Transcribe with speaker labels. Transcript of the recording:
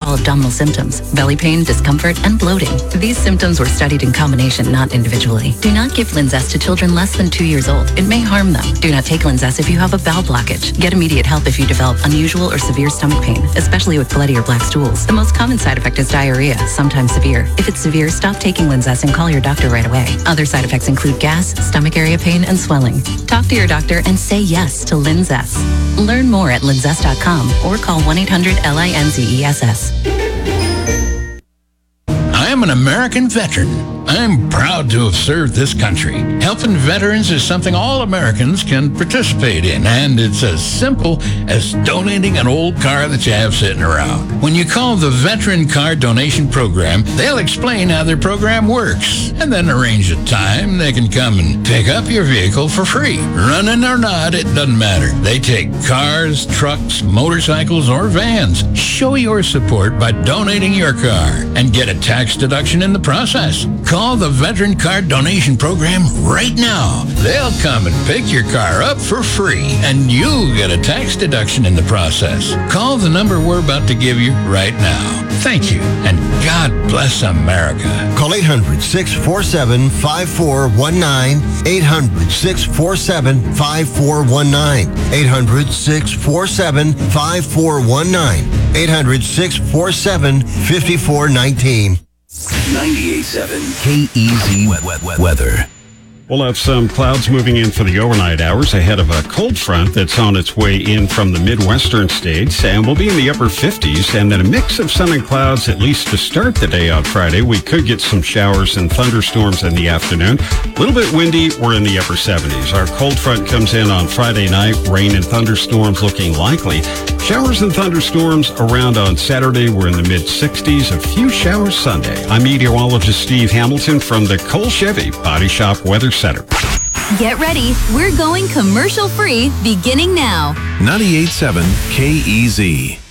Speaker 1: all abdominal symptoms, belly pain, discomfort, and bloating. These symptoms were studied in combination, not individually. Do not give Linzess to children less than 2 years old. It may harm them. Do not take Linzess if you have a bowel blockage. Get immediate help if you develop unusual or severe stomach pain, especially with bloody or black stools. The most common side effect is diarrhea, sometimes severe. If it's severe, stop taking Linzess and call your doctor right away. Other side effects include gas, stomach area pain, and swelling. Talk to your doctor and say yes to Linzess. Learn more at linzess.com or call 1-800-LINZESS.
Speaker 2: I am an American veteran. I'm proud to have served this country. Helping veterans is something all Americans can participate in, and it's as simple as donating an old car that you have sitting around. When you call the Veteran Car Donation Program, they'll explain how their program works, and then arrange a time they can come and pick up your vehicle for free. Running or not, it doesn't matter. They take cars, trucks, motorcycles, or vans. Show your support by donating your car and get a tax deduction in the process. Call the Veteran Car Donation Program right now. They'll come and pick your car up for free, and you'll get a tax deduction in the process. Call the number we're about to give you right now. Thank you, and God bless America.
Speaker 3: Call 800-647-5419, 800-647-5419, 800-647-5419, 800-647-5419.
Speaker 4: 98.7 KEZ weather.
Speaker 5: We'll have some clouds moving in for the overnight hours ahead of a cold front that's on its way in from the Midwestern states, and we'll be in the upper 50s, and then a mix of sun and clouds at least to start the day on Friday. We could get some showers and thunderstorms in the afternoon. A little bit windy, we're in the upper 70s. Our cold front comes in on Friday night, rain and thunderstorms looking likely. Showers and thunderstorms around on Saturday. We're in the mid-60s, a few showers Sunday. I'm meteorologist Steve Hamilton from the Cole Chevy Body Shop Weather Center.
Speaker 6: Get ready. We're going commercial free beginning now.
Speaker 4: 98.7 KEZ.